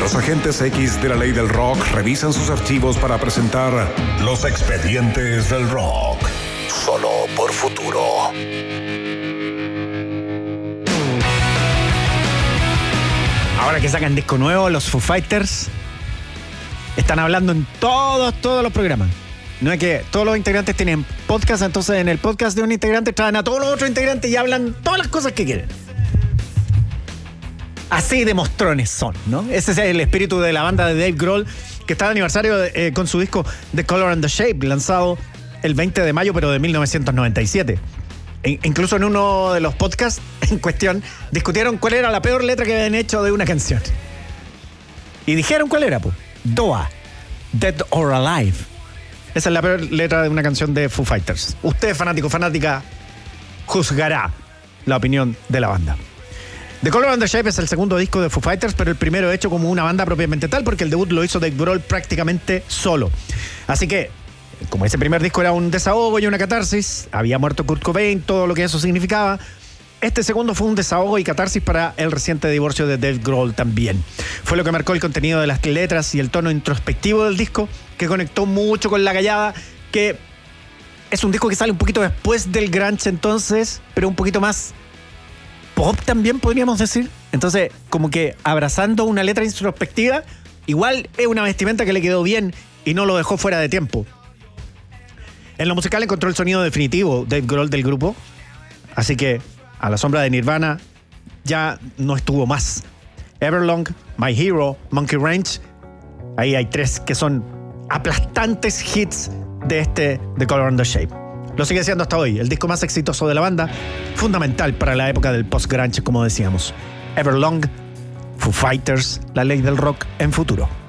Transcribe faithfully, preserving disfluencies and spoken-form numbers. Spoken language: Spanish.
Los agentes X de la ley del rock revisan sus archivos para presentar Los Expedientes del Rock. Solo por Futuro. Ahora que sacan disco nuevo, los Foo Fighters están hablando en todos, todos los programas. No es que todos los integrantes tienen podcast, entonces en el podcast de un integrante traen a todos los otros integrantes y hablan todas las cosas que quieren. Así de mostrones son, ¿no? Ese es el espíritu de la banda de Dave Grohl, que está de aniversario eh, con su disco The Color and the Shape, lanzado el veinte de mayo, pero de mil novecientos noventa y siete. E incluso en uno de los podcasts en cuestión discutieron cuál era la peor letra que habían hecho de una canción. Y dijeron cuál era, pues. Doa, Dead or Alive. Esa es la peor letra de una canción de Foo Fighters. Usted, fanático, fanática, juzgará la opinión de la banda. The Color and the Shape es el segundo disco de Foo Fighters, pero el primero hecho como una banda propiamente tal, porque el debut lo hizo Dave Grohl prácticamente solo. Así que, como ese primer disco era un desahogo y una catarsis, había muerto Kurt Cobain, todo lo que eso significaba, este segundo fue un desahogo y catarsis para el reciente divorcio de Dave Grohl también. Fue lo que marcó el contenido de las letras y el tono introspectivo del disco, que conectó mucho con La Callada, que es un disco que sale un poquito después del grunge entonces, pero un poquito más pop también, podríamos decir. Entonces, como que abrazando una letra introspectiva, igual es una vestimenta que le quedó bien y no lo dejó fuera de tiempo. En lo musical encontró el sonido definitivo Dave Grohl del grupo, así que a la sombra de Nirvana ya no estuvo más. Everlong, My Hero, Monkey Ranch, ahí hay tres que son aplastantes hits de este The Color and the Shape. Lo sigue siendo hasta hoy, el disco más exitoso de la banda, fundamental para la época del post-grunge, como decíamos. Everlong, Foo Fighters, la ley del rock en Futuro.